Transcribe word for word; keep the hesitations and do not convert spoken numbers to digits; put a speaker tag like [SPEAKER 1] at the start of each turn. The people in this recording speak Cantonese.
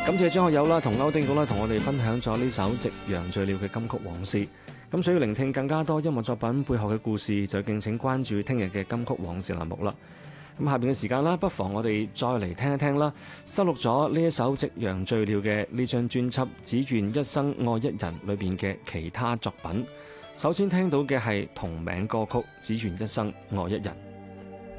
[SPEAKER 1] 感謝張學友啦同歐丁稿啦同我哋分享咗呢首《夕陽醉了》嘅金曲往事。咁想要聆聽更加多音樂作品背後嘅故事，就敬請關注聽日嘅金曲往事欄目啦。咁下邊嘅時間啦，不妨我哋再嚟聽一聽啦，收錄咗呢一首《夕陽醉了》嘅呢張專輯《只願一生愛一人》裏邊嘅其他作品。首先聽到嘅係同名歌曲《只願一生愛一人》。